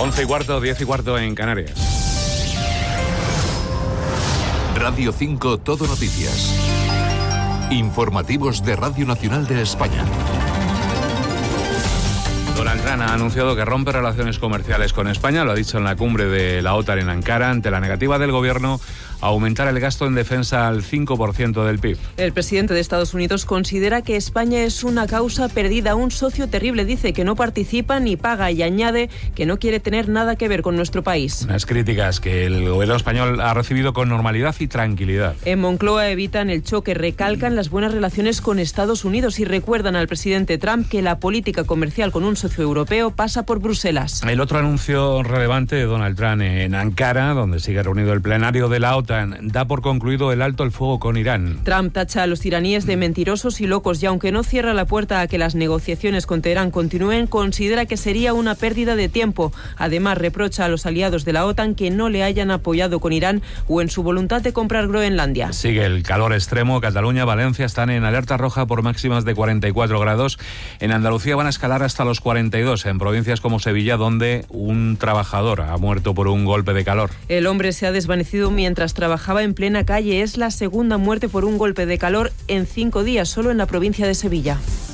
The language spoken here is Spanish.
11:15, 10:15 en Canarias. Radio 5 Todo Noticias. Informativos de Radio Nacional de España. Donald Trump ha anunciado que rompe relaciones comerciales con España, lo ha dicho en la cumbre de la OTAN en Ankara, ante la negativa del gobierno a aumentar el gasto en defensa al 5% del PIB. El presidente de Estados Unidos considera que España es una causa perdida, un socio terrible. Dice que no participa ni paga y añade que no quiere tener nada que ver con nuestro país. Unas críticas que el gobierno español ha recibido con normalidad y tranquilidad. En Moncloa evitan el choque, recalcan las buenas relaciones con Estados Unidos y recuerdan al presidente Trump que la política comercial con un socio europeo pasa por Bruselas. El otro anuncio relevante de Donald Trump en Ankara, donde sigue reunido el plenario de la OTAN, da por concluido el alto el fuego con Irán. Trump tacha a los iraníes de mentirosos y locos y aunque no cierra la puerta a que las negociaciones con Teherán continúen, considera que sería una pérdida de tiempo. Además, reprocha a los aliados de la OTAN que no le hayan apoyado con Irán o en su voluntad de comprar Groenlandia. Sigue el calor extremo. Cataluña, Valencia están en alerta roja por máximas de 44 grados. En Andalucía van a escalar hasta los 42, en provincias como Sevilla, donde un trabajador ha muerto por un golpe de calor. El hombre se ha desvanecido mientras trabajaba en plena calle. Es la segunda muerte por un golpe de calor en 5 días, solo en la provincia de Sevilla.